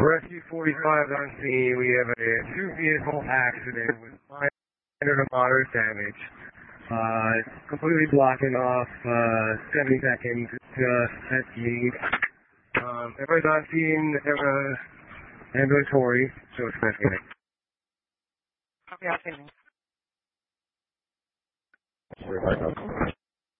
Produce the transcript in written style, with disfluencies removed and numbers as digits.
Rescue 45 on scene. We have a two-vehicle accident with minor to moderate damage. It's completely blocking off 70 seconds. Just checking. Everybody's on scene. Ambulatory. So it's investigating. Copy, I'll say. Sure,